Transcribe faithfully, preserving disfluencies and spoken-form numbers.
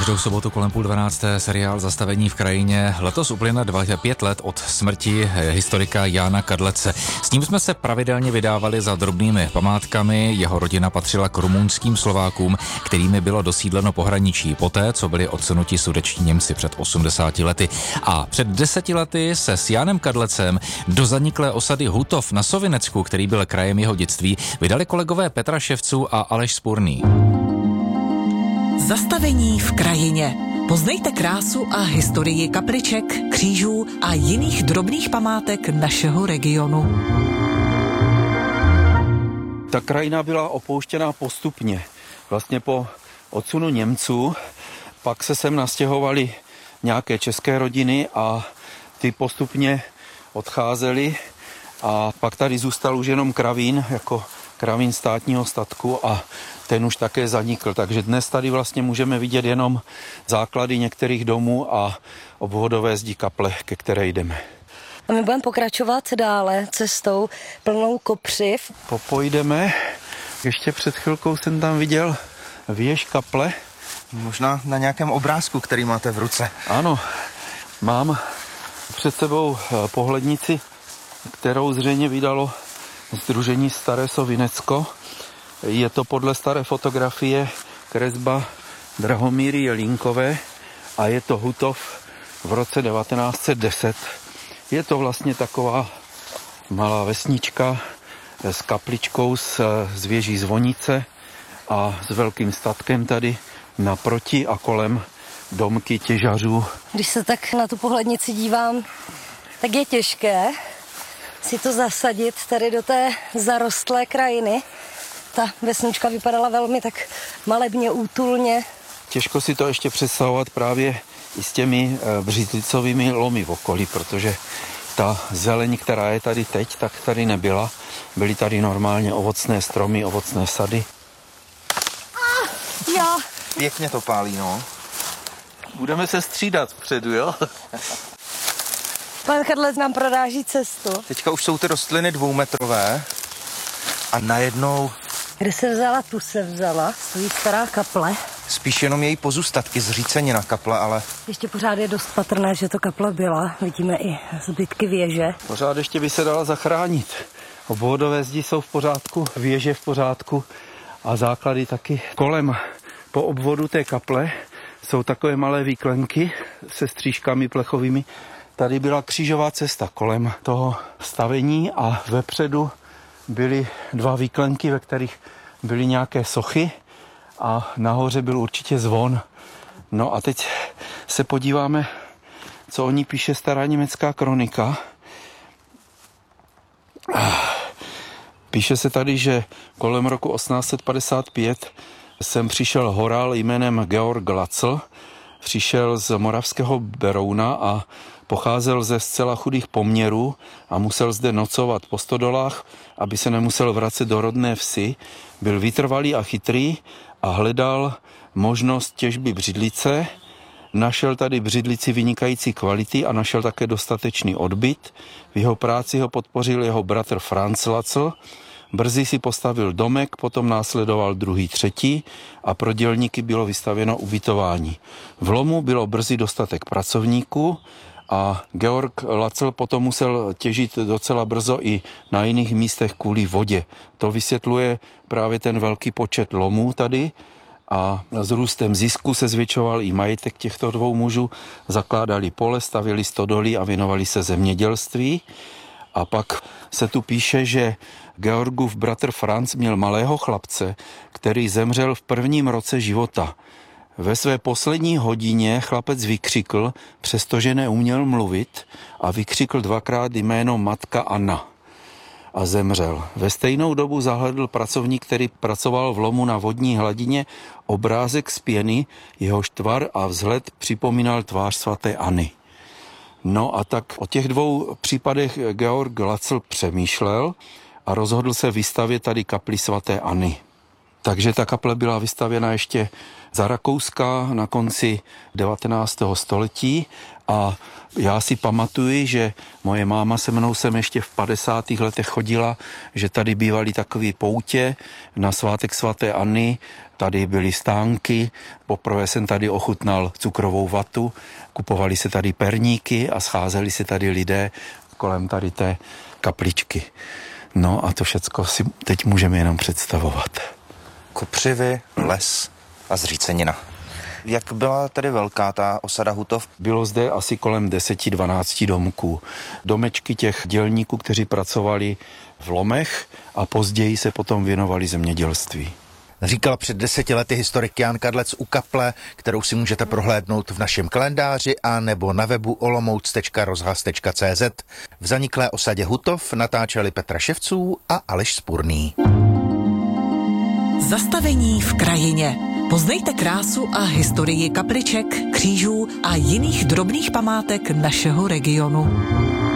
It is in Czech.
Každou sobotu kolem půl dvanácté seriál Zastavení v krajině. Letos uplyne pět let od smrti historika Jána Kadlece. S ním jsme se pravidelně vydávali za drobnými památkami. Jeho rodina patřila k rumunským Slovákům, kterými bylo dosídleno pohraničí poté, co byli odsunuti sudetští Němci před osmdesáti lety. A před deseti lety se s Jánem Kadlecem do zaniklé osady Hutov na Sovinecku, který byl krajem jeho dětství, vydali kolegové Petra Ševců a Aleš Spurný. Zastavení v krajině. Poznejte krásu a historii kapliček, křížů a jiných drobných památek našeho regionu. Ta krajina byla opouštěná postupně. Vlastně po odsunu Němců, pak se sem nastěhovaly nějaké české rodiny a ty postupně odcházely a pak tady zůstal už jenom Kravín jako Kravín státního statku a ten už také zanikl. Takže dnes tady vlastně můžeme vidět jenom základy některých domů a obvodové zdi kaple, ke které jdeme. A my budeme pokračovat dále cestou plnou kopřiv. Popojdeme. Ještě před chvilkou jsem tam viděl věž kaple. Možná na nějakém obrázku, který máte v ruce. Ano, mám před sebou pohlednici, kterou zřejmě vydalo Sdružení Staré Sovinecko. Je to podle staré fotografie kresba Drahomíry Jelínkové a je to Hutov v roce devatenáct set deset. Je to vlastně taková malá vesnička s kapličkou, s, s věží zvonice a s velkým statkem tady naproti a kolem domky těžařů. Když se tak na tu pohlednici dívám, tak je těžké si to zasadit tady do té zarostlé krajiny. Ta vesnička vypadala velmi tak malebně, útulně. Těžko si to ještě představovat právě i s těmi břidlicovými lomy v okolí, protože ta zeleň, která je tady teď, tak tady nebyla. Byly tady normálně ovocné stromy, ovocné sady. Ah, já. Pěkně to pálí, no. Budeme se střídat vpředu, jo? Pan Kadlec nám proráží cestu. Teďka už jsou ty rostliny dvoumetrové a najednou... Kde se vzala? Tu se vzala. Stojí stará kaple. Spíš jenom její pozůstatky, zřícenina kaple, ale... Ještě pořád je dost patrné, že to kaple byla. Vidíme i zbytky věže. Pořád ještě by se dala zachránit. Obvodové zdi jsou v pořádku, věže v pořádku a základy taky. Kolem po obvodu té kaple jsou takové malé výklenky se střížkami plechovými. Tady byla křížová cesta kolem toho stavení a vepředu byly dva výklenky, ve kterých byly nějaké sochy a nahoře byl určitě zvon. No a teď se podíváme, co o ní píše stará německá kronika. Píše se tady, že kolem roku osmnáct set padesát pět sem přišel horál jménem Georg Lacl, přišel z moravského Berouna a pocházel ze zcela chudých poměrů a musel zde nocovat po stodolách, aby se nemusel vracet do rodné vsi. Byl vytrvalý a chytrý a hledal možnost těžby břidlice. Našel tady břidlici vynikající kvality a našel také dostatečný odbyt. V jeho práci ho podpořil jeho bratr Franz Lacl. Brzy si postavil domek, potom následoval druhý, třetí a pro dělníky bylo vystavěno ubytování. V lomu bylo brzy dostatek pracovníků a Georg Lacl potom musel těžit docela brzo i na jiných místech kvůli vodě. To vysvětluje právě ten velký počet lomů tady a s růstem zisku se zvětšoval i majetek těchto dvou mužů. Zakládali pole, stavěli stodoly a věnovali se zemědělství. A pak se tu píše, že Georgův bratr Franz měl malého chlapce, který zemřel v prvním roce života. Ve své poslední hodině chlapec vykřikl, přestože neuměl mluvit, a vykřikl dvakrát jméno matka Anna a zemřel. Ve stejnou dobu zahledl pracovník, který pracoval v lomu na vodní hladině, obrázek z pěny, jehož tvar a vzhled připomínal tvář svaté Anny. No a tak o těch dvou případech Georg Lacl přemýšlel a rozhodl se vystavět tady kapli svaté Anny. Takže ta kaple byla vystavěna ještě za Rakouska na konci devatenáctého století a já si pamatuju, že moje máma se mnou sem ještě v padesátých letech chodila, že tady bývaly takové poutě na svátek svaté Anny Tady byly stánky, poprvé jsem tady ochutnal cukrovou vatu, kupovali se tady perníky a scházeli se tady lidé kolem tady té kapličky. No a to všecko si teď můžeme jenom představovat. Kopřivy, les a zřícenina. Jak byla tedy velká ta osada Hutov? Bylo zde asi kolem deset dvanáct domků. Domečky těch dělníků, kteří pracovali v lomech a později se potom věnovali zemědělství. Říkal před deseti lety historik Jan Kadlec u kaple, kterou si můžete prohlédnout v našem kalendáři a nebo na webu olomouc tečka rozhlas tečka cé zet. V zaniklé osadě Hutov natáčeli Petra Ševců a Aleš Spurný. Zastavení v krajině. Poznejte krásu a historii kapliček, křížů a jiných drobných památek našeho regionu.